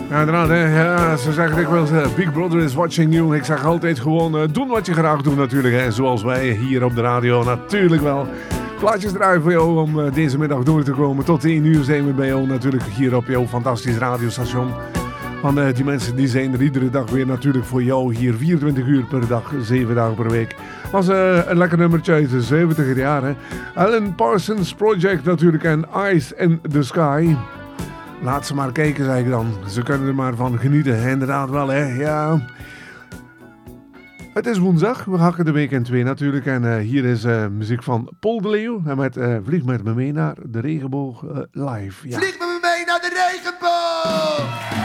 Ja, inderdaad, hè. Ja, ze zeggen dikwijls, Big Brother is watching you. Ik zeg altijd gewoon, doen wat je graag doet natuurlijk. Hè. Zoals wij hier op de radio natuurlijk wel. Plaatjes draaien voor jou om deze middag door te komen. Tot 1 uur zijn we bij jou natuurlijk hier op jouw fantastisch radiostation. Want die mensen die zijn er iedere dag weer natuurlijk voor jou hier 24 uur per dag, 7 dagen per week. Was een lekker nummertje uit de 70er jaren. Alan Parsons Project natuurlijk en Eyes in the Sky. Laat ze maar kijken, zeg ik dan. Ze kunnen er maar van genieten. Inderdaad wel, hè. Ja. Het is woensdag. We hakken de week in 2 natuurlijk. En hier is muziek van Paul de Leeuw. En met Vlieg met me mee naar de regenboog live. Ja. Vlieg met me mee naar de regenboog!